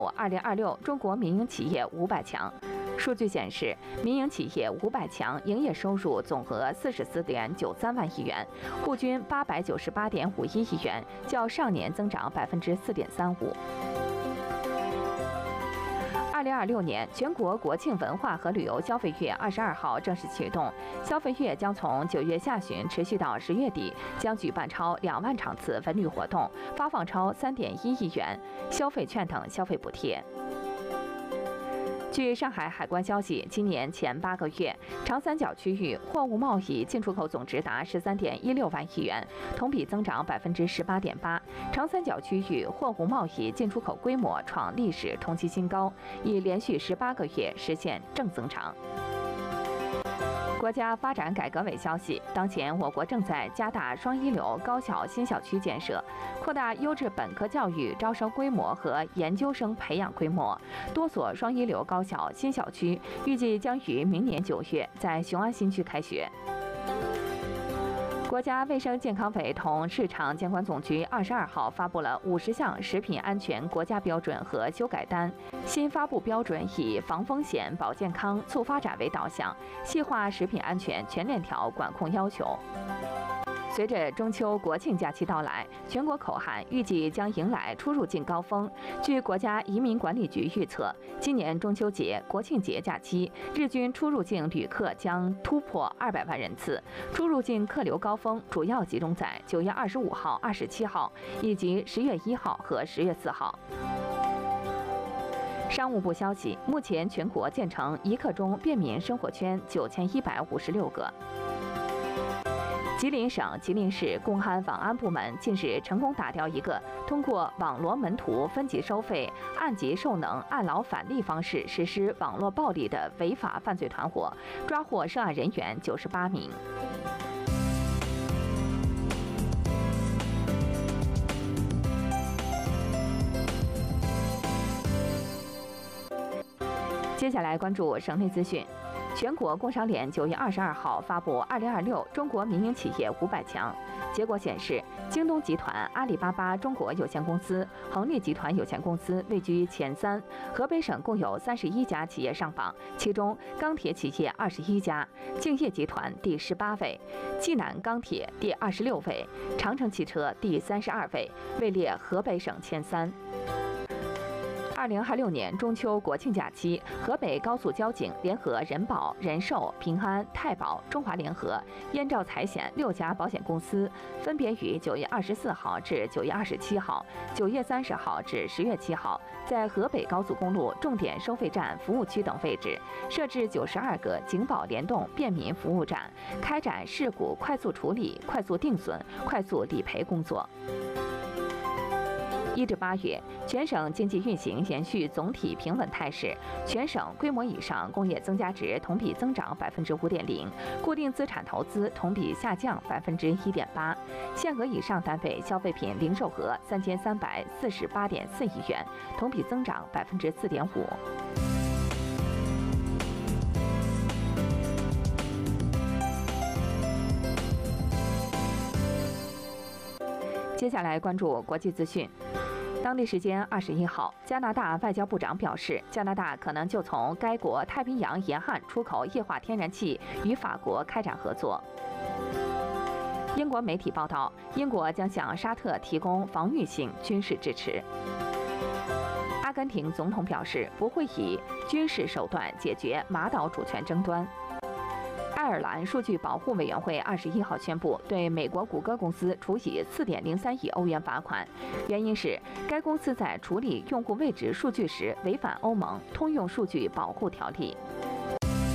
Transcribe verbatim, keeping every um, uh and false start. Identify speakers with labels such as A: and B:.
A: 二零二六中国民营企业五百强。数据显示，民营企业五百强营业收入总额四十四点九三万亿元，户均八百九十八点五一亿元，较上年增长百分之四点三五。二零二六年全国国庆文化和旅游消费月二十二号正式启动，消费月将从九月下旬持续到十月底，将举办超两万场次文旅活动，发放超三点一亿元消费券等消费补贴。据上海海关消息，今年前八个月，长三角区域货物贸易进出口总值达十三点一六万亿元，同比增长百分之十八点八。长三角区域货物贸易进出口规模创历史同期新高，已连续十八个月实现正增长。国家发展改革委消息，当前我国正在加大双一流高校新校区建设，扩大优质本科教育招生规模和研究生培养规模。多所双一流高校新校区预计将于明年九月在雄安新区开学。国家卫生健康委同市场监管总局二十二号发布了五十项食品安全国家标准和修改单。新发布标准以防风险、保健康、促发展为导向，细化食品安全全链条管控要求。随着中秋国庆假期到来，全国口岸预计将迎来出入境高峰。据国家移民管理局预测，今年中秋节、国庆节假期，日均出入境旅客将突破二百万人次。出入境客流高峰主要集中在九月二十五号、二十七号以及十月一号和十月四号。商务部消息，目前全国建成一刻钟便民生活圈九千一百五十六个。吉林省吉林市公安网安部门近日成功打掉一个通过网罗门徒分级收费、按级受能、按劳返利方式实施网络暴力的违法犯罪团伙，抓获涉案人员九十八名。接下来关注省内资讯。全国工商联九月二十二号发布二零二六中国民营企业五百强，结果显示，京东集团、阿里巴巴中国有限公司、恒力集团有限公司位居前三。河北省共有三十一家企业上榜，其中钢铁企业二十一家，敬业集团第十八位，济南钢铁第二十六位，长城汽车第三十二位，位列河北省前三。二零二六年中秋国庆假期，河北高速交警联合人保、人寿、平安、太保、中华联合、燕赵财险六家保险公司，分别于九月二十四号至九月二十七号、九月三十号至十月七号，在河北高速公路重点收费站服务区等位置设置九十二个警保联动便民服务站，开展事故快速处理、快速定损、快速理赔工作。一至八月，全省经济运行延续总体平稳态势，全省规模以上工业增加值同比增长百分之五点零，固定资产投资同比下降百分之一点八，限额以上单位消费品零售额三千三百四十八点四亿元，同比增长百分之四点五。接下来关注国际资讯。当地时间二十一号，加拿大外交部长表示，加拿大可能就从该国太平洋沿岸出口液化天然气与法国开展合作。英国媒体报道，英国将向沙特提供防御性军事支持。阿根廷总统表示，不会以军事手段解决马岛主权争端。爱尔兰数据保护委员会二十一号宣布，对美国谷歌公司处以四点零三亿欧元罚款，原因是该公司在处理用户位置数据时违反欧盟通用数据保护条例。